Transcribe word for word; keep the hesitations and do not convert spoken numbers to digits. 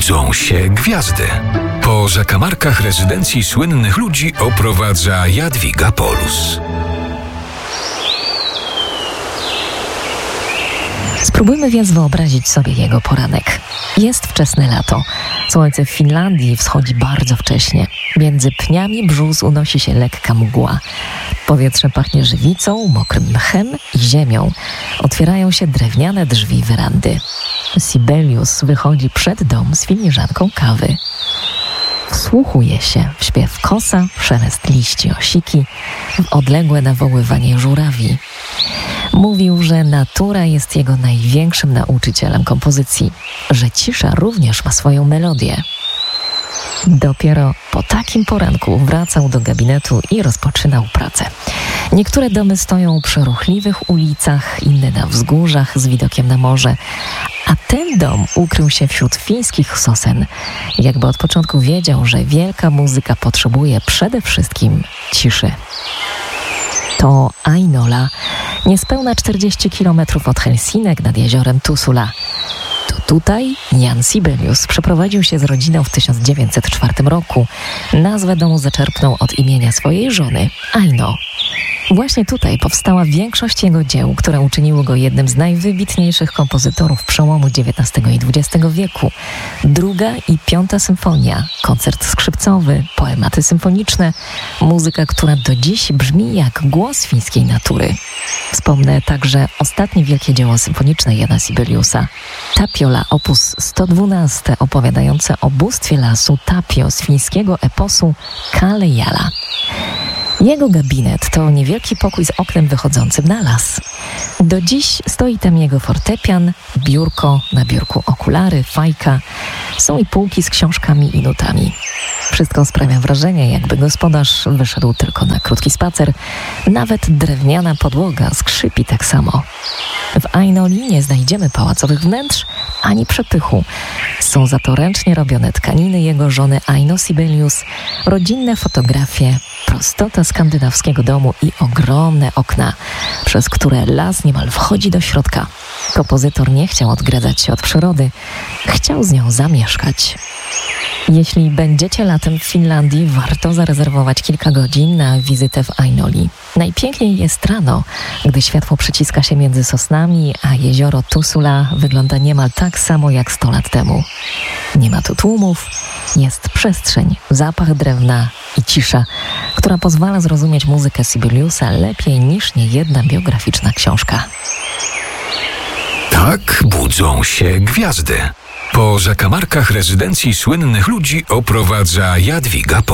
budzą się gwiazdy. Po zakamarkach rezydencji słynnych ludzi oprowadza Jadwiga Polus. Spróbujmy więc wyobrazić sobie jego poranek. Jest wczesne lato. Słońce w Finlandii wschodzi bardzo wcześnie. Między pniami brzus unosi się lekka mgła. Powietrze pachnie żywicą, mokrym mchem i ziemią. Otwierają się drewniane drzwi werandy. Sibelius wychodzi przed dom z filiżanką kawy. Wsłuchuje się w śpiew kosa, w szelest liści osiki, w odległe nawoływanie żurawi. Mówił, że natura jest jego największym nauczycielem kompozycji, że cisza również ma swoją melodię. Dopiero po takim poranku wracał do gabinetu i rozpoczynał pracę. Niektóre domy stoją przy ruchliwych ulicach, inne na wzgórzach z widokiem na morze, a ten dom ukrył się wśród fińskich sosen. Jakby od początku wiedział, że wielka muzyka potrzebuje przede wszystkim ciszy. To Ainola, niespełna czterdzieści kilometrów od Helsinek nad jeziorem Tuusula. To tutaj Jan Sibelius przeprowadził się z rodziną w tysiąc dziewięćset czwartym roku. Nazwę domu zaczerpnął od imienia swojej żony, Aino. Właśnie tutaj powstała większość jego dzieł, które uczyniły go jednym z najwybitniejszych kompozytorów przełomu dziewiętnastego i dwudziestego wieku. Druga i piąta symfonia, koncert skrzypcowy, poematy symfoniczne, muzyka, która do dziś brzmi jak głos fińskiej natury. Wspomnę także ostatnie wielkie dzieło symfoniczne Jana Sibeliusa, Tapiola op. sto dwanaście, opowiadające o bóstwie lasu Tapio z fińskiego eposu Kalejala. Jego gabinet to niewielki pokój z oknem wychodzącym na las. Do dziś stoi tam jego fortepian, biurko, na biurku okulary, fajka. Są i półki z książkami i nutami. Wszystko sprawia wrażenie, jakby gospodarz wyszedł tylko na krótki spacer. Nawet drewniana podłoga skrzypi tak samo. W Ainoli nie znajdziemy pałacowych wnętrz ani przepychu. Są za to ręcznie robione tkaniny jego żony Aino Sibelius, rodzinne fotografie, prostota skandynawskiego domu i ogromne okna, przez które las niemal wchodzi do środka. Kompozytor nie chciał odgradzać się od przyrody, chciał z nią zamieszkać. Jeśli będziecie latem w Finlandii, warto zarezerwować kilka godzin na wizytę w Ainoli. Najpiękniej jest rano, gdy światło przeciska się między sosnami, a jezioro Tuusula wygląda niemal tak samo jak sto lat temu. Nie ma tu tłumów, jest przestrzeń, zapach drewna i cisza, która pozwala zrozumieć muzykę Sibeliusa lepiej niż niejedna biograficzna książka. Tak budzą się gwiazdy. Po zakamarkach rezydencji słynnych ludzi oprowadza Jadwiga Polus.